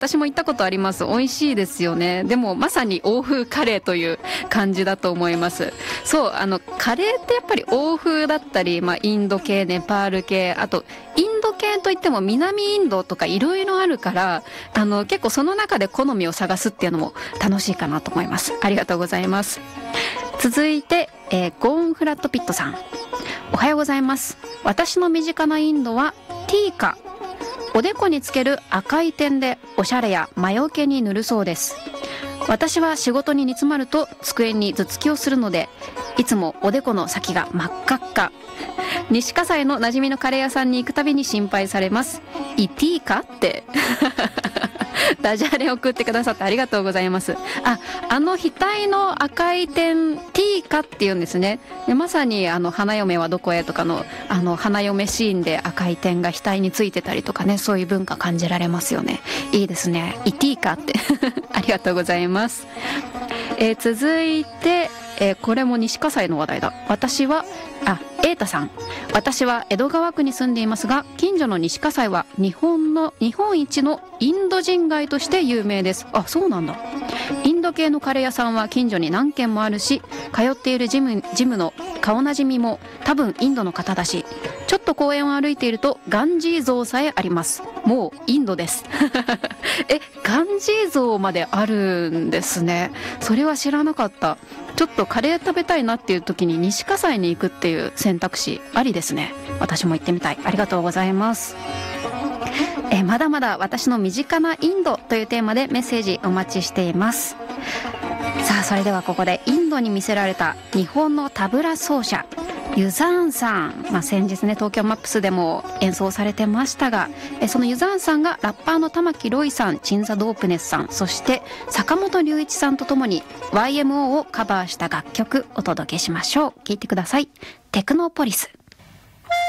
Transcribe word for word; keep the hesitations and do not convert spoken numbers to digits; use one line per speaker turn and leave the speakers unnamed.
私も行ったことあります。美味しいですよね。でもまさに欧風カレーという感じだと思います。そう、あのカレーってやっぱり欧風だったり、まあ、インド系、ネパール系、あとインド系といっても南インドとかいろいろあるから、あの結構その中で好みを探すっていうのも楽しいかなと思います。ありがとうございます。続いて、えー、ゴーンフラットピットさん、おはようございます。私の身近なインドはティーカ、おでこにつける赤い点でおしゃれや魔除けに塗るそうです。私は仕事に煮詰まると机に頭突きをするので、いつもおでこの先が真っ赤っか。西葛西の馴染みのカレー屋さんに行くたびに心配されます。イティーカってダジャレ送ってくださってありがとうございます。あ、あの額の赤い点、ティーカって言うんですね。でまさにあの花嫁はどこへとかのあの花嫁シーンで赤い点が額についてたりとかね、そういう文化感じられますよね。いいですね。イティーカってありがとうございます。えー、続いて、えー、これも西葛西の話題だ。私はあ、瑛太さん、私は江戸川区に住んでいますが、近所の西葛西は日本の日本一のインド人街として有名です。あ、そうなんだ。インド系のカレー屋さんは近所に何軒もあるし、通っているジム、ジムの顔なじみも多分インドの方だし、ちょっと公園を歩いているとガンジー像さえあります。もうインドですえ、ガンジー像まであるんですね。それは知らなかった。ちょっとカレー食べたいなっていう時に西葛西に行くっていう選択肢ありですね。私も行ってみたい。ありがとうございます。えまだまだ私の身近なインドというテーマでメッセージお待ちしています。さあ、それではここでインドに魅せられた日本のタブラ奏者ユザーンさん、まあ、先日ね東京マップスでも演奏されてましたが、えそのユザーンさんがラッパーの玉木ロイさん、チンザ・ドープネスさん、そして坂本龍一さんとともに ワイエムオー をカバーした楽曲お届けしましょう。聴いてください。テクノポリス。